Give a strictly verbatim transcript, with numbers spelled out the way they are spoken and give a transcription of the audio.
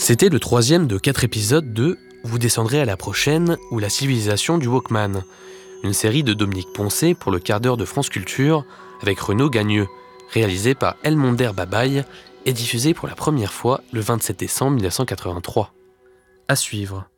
C'était le troisième de quatre épisodes de Vous descendrez à la prochaine ou la civilisation du Walkman, une série de Dominique Poncet pour le quart d'heure de France Culture avec Renaud Gagneux, réalisée par Elmonder Babaye et diffusée pour la première fois le vingt-sept décembre mille neuf cent quatre-vingt-trois. À suivre.